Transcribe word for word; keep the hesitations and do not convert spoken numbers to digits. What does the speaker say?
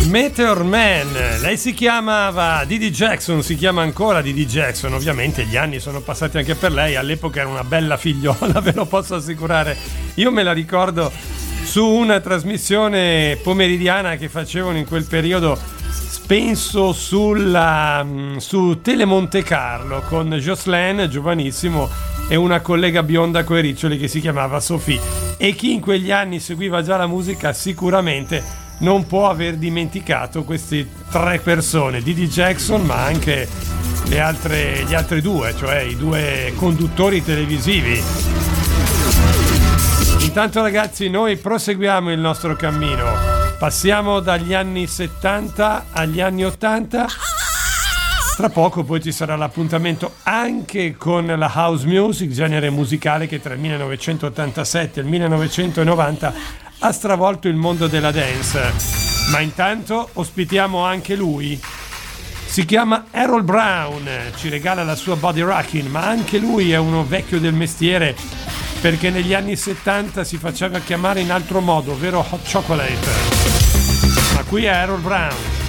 Meteor Man, lei si chiamava Didi Jackson, si chiama ancora Didi Jackson, ovviamente gli anni sono passati anche per lei, all'epoca era una bella figliola, ve lo posso assicurare. Io me la ricordo su una trasmissione pomeridiana che facevano in quel periodo, penso sulla, su Tele Monte Carlo, con Jocelyn, giovanissimo, e una collega bionda coi riccioli che si chiamava Sophie. E chi in quegli anni seguiva già la musica sicuramente non può aver dimenticato queste tre persone, Didi Jackson, ma anche le altre, gli altri due, cioè i due conduttori televisivi. Intanto ragazzi, noi proseguiamo il nostro cammino, passiamo dagli anni settanta agli anni ottanta. Tra poco poi ci sarà l'appuntamento anche con la house music, genere musicale che tra il millenovecentottantasette e il millenovecentonovanta ha stravolto il mondo della dance. Ma intanto ospitiamo anche lui. Si chiama Harold Brown, ci regala la sua Body Rockin', ma anche lui è uno vecchio del mestiere, perché negli anni settanta si faceva chiamare in altro modo, ovvero Hot Chocolate. Ma qui è Harold Brown.